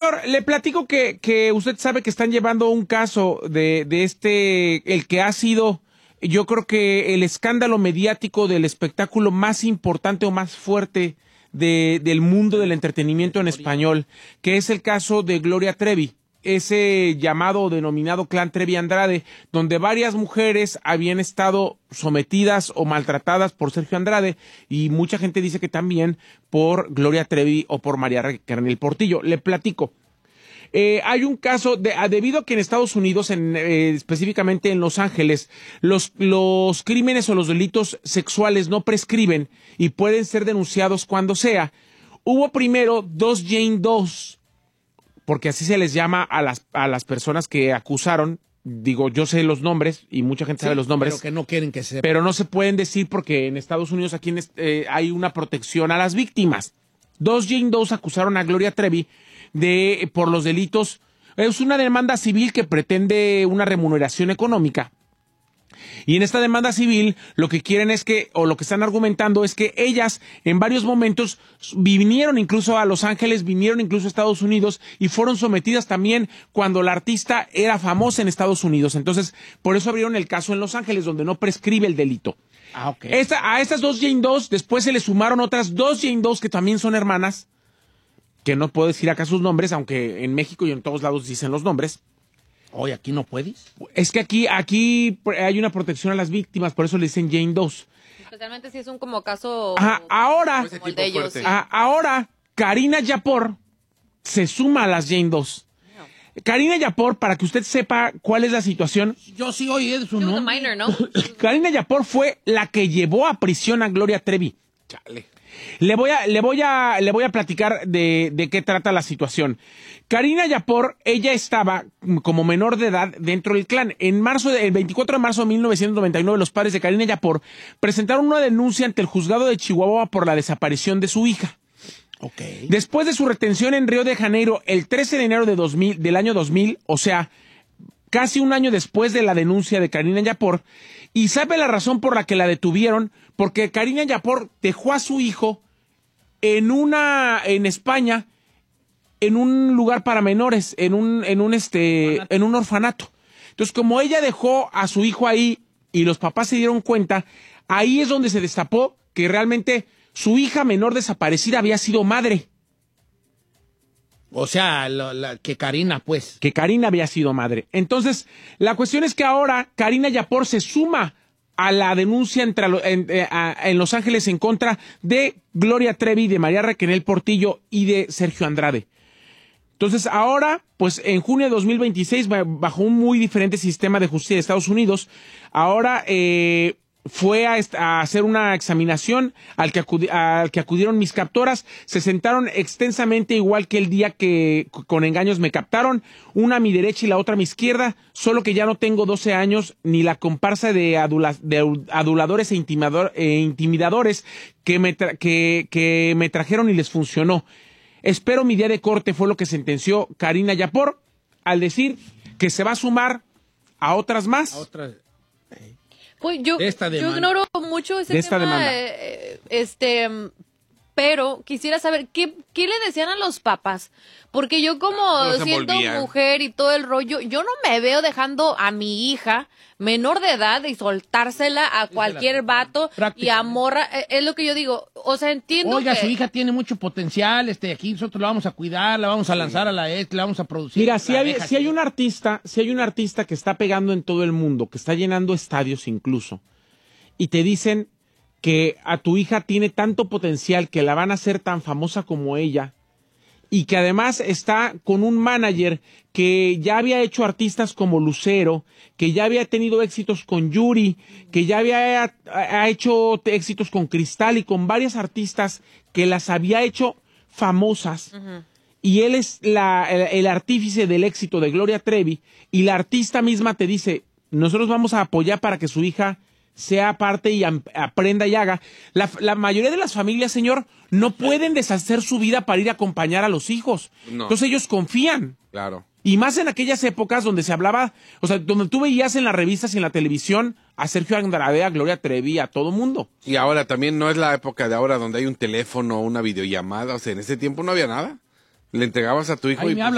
Señor, le platico que usted sabe que están llevando un caso de el que ha sido, yo creo que el escándalo mediático del espectáculo más importante o más fuerte del mundo del entretenimiento en español, que es el caso de Gloria Trevi, ese llamado o denominado clan Trevi Andrade, donde varias mujeres habían estado sometidas o maltratadas por Sergio Andrade, y mucha gente dice que también por Gloria Trevi o por María Raquel Portillo. Le platico. Hay un caso, debido a que en Estados Unidos, específicamente en Los Ángeles, los crímenes o los delitos sexuales no prescriben y pueden ser denunciados cuando sea. Hubo primero 2 Jane Does, porque así se les llama a las personas que acusaron. Digo, yo sé los nombres y mucha gente sabe los nombres. Pero que no quieren que sepan. Pero no se pueden decir porque en Estados Unidos aquí hay una protección a las víctimas. 2 Jane Does acusaron a Gloria Trevi por los delitos. Es una demanda civil que pretende una remuneración económica. Y en esta demanda civil lo que quieren es o lo que están argumentando es que ellas en varios momentos vinieron incluso a Los Ángeles, vinieron incluso a Estados Unidos y fueron sometidas también cuando la artista era famosa en Estados Unidos. Entonces, por eso abrieron el caso en Los Ángeles, donde no prescribe el delito. Okay. A estas 2 Jane Does después se le sumaron otras 2 Jane Does que también son hermanas, que no puedo decir acá sus nombres, aunque en México y en todos lados dicen los nombres. Oye, ¿aquí no puedes? Es que aquí hay una protección a las víctimas, por eso le dicen Jane Does. Especialmente si es un como caso... Ahora, como el de ellos, sí. Ahora, Karina Yapor se suma a las Jane Does. No. Karina Yapor, para que usted sepa cuál es la situación. Yo sí oí de su nombre. Minor, ¿no? Karina Yapor fue la que llevó a prisión a Gloria Trevi. Chale. Le voy a platicar de qué trata la situación. Karina Yapor, ella estaba como menor de edad dentro del clan. El 24 de marzo de 1999, los padres de Karina Yapor presentaron una denuncia ante el juzgado de Chihuahua por la desaparición de su hija. Okay. Después de su retención en Río de Janeiro el 13 de enero del año 2000, o sea, casi un año después de la denuncia de Karina Yapor, y sabe la razón por la que la detuvieron, porque Karina Yapor dejó a su hijo en España, en un lugar para menores, en un orfanato. Entonces, como ella dejó a su hijo ahí y los papás se dieron cuenta, ahí es donde se destapó que realmente su hija menor desaparecida había sido madre. O sea, que Karina, pues. Que Karina había sido madre. Entonces, la cuestión es que ahora Karina Yapor se suma a la denuncia en Los Ángeles en contra de Gloria Trevi, de María Raquel Portillo y de Sergio Andrade. Entonces, ahora, pues en junio de 2026, bajo un muy diferente sistema de justicia de Estados Unidos, ahora fue a hacer una examinación al que acudieron mis captoras. Se sentaron extensamente, igual que el día que con engaños me captaron, una a mi derecha y la otra a mi izquierda, solo que ya no tengo 12 años ni la comparsa de aduladores e intimidadores que me trajeron y les funcionó. Espero mi día de corte, fue lo que sentenció Karina Yapor al decir que se va a sumar a otras más. Pues yo ignoro mucho ese tema, pero quisiera saber ¿qué le decían a los papás? Porque yo como siendo mujer y todo el rollo, yo no me veo dejando a mi hija menor de edad y soltársela a cualquier vato y a morra, es lo que yo digo, o sea, entiendo. Oiga, su hija tiene mucho potencial, aquí nosotros la vamos a cuidar, la vamos a lanzar a la la vamos a producir. Mira, si hay un artista que está pegando en todo el mundo, que está llenando estadios incluso, y te dicen que a tu hija tiene tanto potencial que la van a hacer tan famosa como ella, y que además está con un manager que ya había hecho artistas como Lucero, que ya había tenido éxitos con Yuri, que ya ha hecho éxitos con Cristal y con varias artistas que las había hecho famosas. Uh-huh. Y él es el artífice del éxito de Gloria Trevi, y la artista misma te dice, nosotros vamos a apoyar para que su hija sea parte y aprenda y haga. La mayoría de las familias, señor, no pueden deshacer su vida para ir a acompañar a los hijos. No. Entonces ellos confían. Claro. Y más en aquellas épocas donde se hablaba, o sea, donde tú veías en las revistas y en la televisión a Sergio Andrade, a Gloria Trevi, a todo mundo. Y ahora también no es la época de ahora donde hay un teléfono, una videollamada. O sea, en ese tiempo no había nada. Le entregabas a tu hijo y